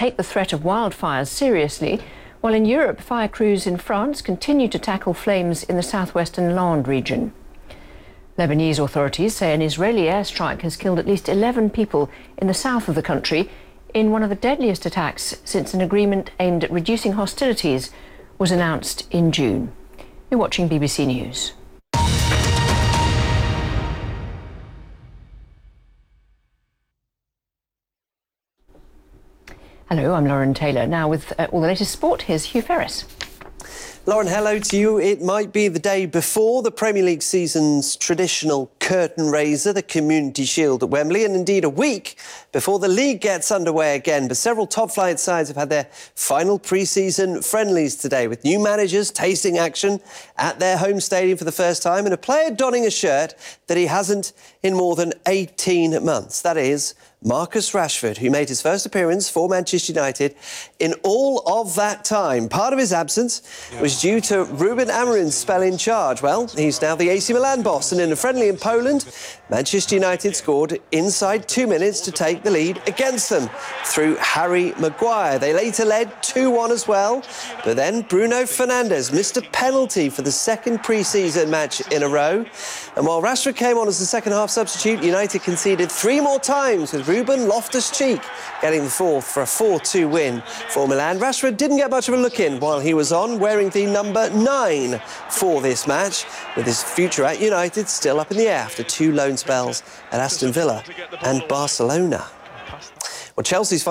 take the threat of wildfires seriously, while in Europe, fire crews in France continue to tackle flames in the southwestern Landes region. Lebanese authorities say an Israeli airstrike has killed at least 11 people in the south of the country in one of the deadliest attacks since an agreement aimed at reducing hostilities was announced in June. You're watching BBC News. Hello, I'm Lauren Taylor. Now with all the latest sport, here's Hugh Ferris. Lauren, hello to you. It might be the day before the Premier League season's traditional curtain raiser, the Community Shield at Wembley, and indeed a week before the league gets underway again. But several top-flight sides have had their final pre-season friendlies today, with new managers tasting action at their home stadium for the first time, and a player donning a shirt that he hasn't in more than 18 months. That is Marcus Rashford, who made his first appearance for Manchester United in all of that time. Part of his absence was due to Ruben Amorim's spell in charge. Well, he's now the AC Milan boss, and in a friendly in Poland, Manchester United scored inside 2 minutes to take the lead against them through Harry Maguire. They later led 2-1 as well, but then Bruno Fernandes missed a penalty for the second pre-season match in a row. And while Rashford came on as the second-half substitute, United conceded 3 more times, with Ruben Loftus-Cheek getting the fourth for a 4-2 win for Milan. Rashford didn't get much of a look in while he was on, wearing the number 9 for this match, with his future at United still up in the air after 2 loan spells at Aston Villa and Barcelona. Well, Chelsea's